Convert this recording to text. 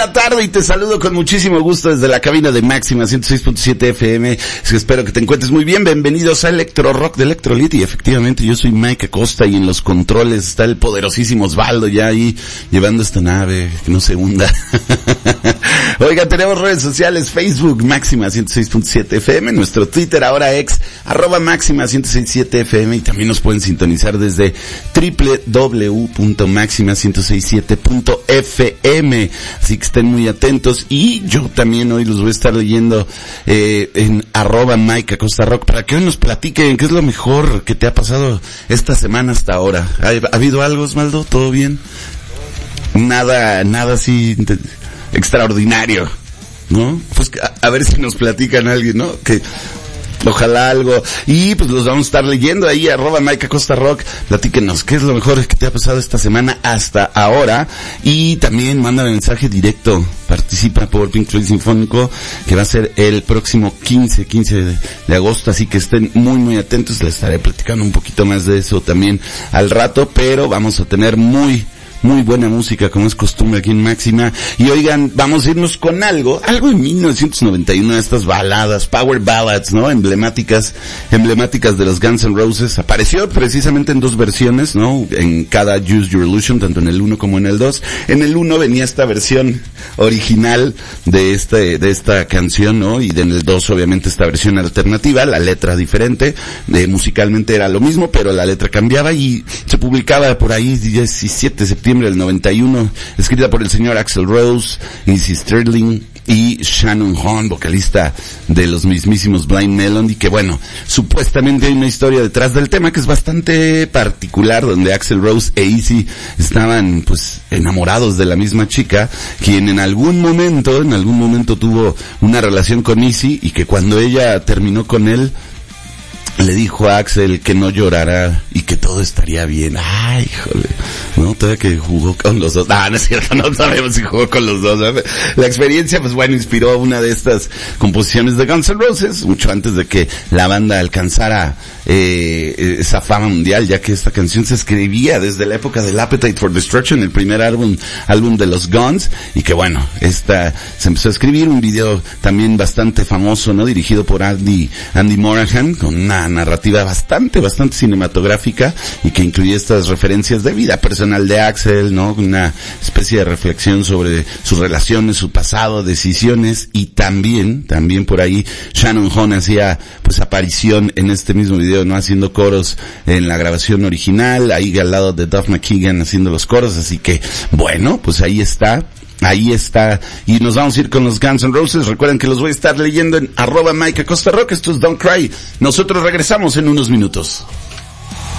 la tarde y te saludo con muchísimo gusto desde la cabina de Máxima 106.7 FM. Espero que te encuentres muy bien. Bienvenidos a Electro Rock de Electrolit. Y efectivamente yo soy Mike Acosta y en los controles está el poderosísimo Osvaldo ya ahí llevando esta nave que no se hunda. Oiga, tenemos redes sociales, Facebook Máxima 106.7 FM, nuestro Twitter ahora ex @Máxima 106.7 FM, y también nos pueden sintonizar desde www.maxima1067.fm, así que estén muy atentos. Y yo también hoy los voy a estar leyendo en @Mike Acosta Rock para que hoy nos platiquen qué es lo mejor que te ha pasado esta semana hasta ahora. ¿Ha habido algo, Osvaldo? ¿Todo bien? Nada así extraordinario, ¿no? Pues a ver si nos platican alguien, ¿no? Que ojalá algo. Y pues los vamos a estar leyendo ahí, @Mike Acosta Rock. Platíquenos qué es lo mejor que te ha pasado esta semana hasta ahora. Y también manda mensaje directo. Participa por Pink Floyd Sinfónico, que va a ser el próximo 15 de agosto, así que estén muy atentos. Les estaré platicando un poquito más de eso también al rato, pero vamos a tener muy buena música, como es costumbre aquí en Máxima. Y oigan, vamos a irnos con algo de 1991, estas baladas, power ballads, ¿no? Emblemáticas de los Guns N' Roses. Apareció precisamente en dos versiones, ¿no? En cada Use Your Illusion, tanto en el 1 como en el 2. En el 1 venía esta versión original de esta canción, ¿no? Y en el 2 obviamente esta versión alternativa, la letra diferente, musicalmente era lo mismo, pero la letra cambiaba y se publicaba por ahí 17 de septiembre del 91, escrita por el señor Axl Rose, Izzy Sterling y Shannon Hoon, vocalista de los mismísimos Blind Melon, y que bueno, supuestamente hay una historia detrás del tema que es bastante particular, donde Axl Rose e Izzy estaban pues enamorados de la misma chica, quien en algún momento tuvo una relación con Izzy, y que cuando ella terminó con él, le dijo a Axel que no llorara y que todo estaría bien. Ay, híjole, ¿no? Todavía que jugó con los dos. No es cierto, no sabemos si jugó con los dos, ¿sabes? La experiencia, pues bueno, inspiró una de estas composiciones de Guns N' Roses, mucho antes de que la banda alcanzara esa fama mundial, ya que esta canción se escribía desde la época del Appetite for Destruction, el primer álbum de los Guns, y que bueno, esta se empezó a escribir, un video también bastante famoso, ¿no? Dirigido por Andy Morahan, con una narrativa bastante cinematográfica, y que incluye estas referencias de vida personal de Axel, ¿no? Una especie de reflexión sobre sus relaciones, su pasado, decisiones, y también por ahí Shannon Hoon hacía pues aparición en este mismo video, ¿no? Haciendo coros en la grabación original, ahí al lado de Duff McKagan haciendo los coros, así que bueno, pues ahí está, y nos vamos a ir con los Guns N' Roses. Recuerden que los voy a estar leyendo en @Mike Acosta Rock. Esto es Don't Cry. Nosotros regresamos en unos minutos.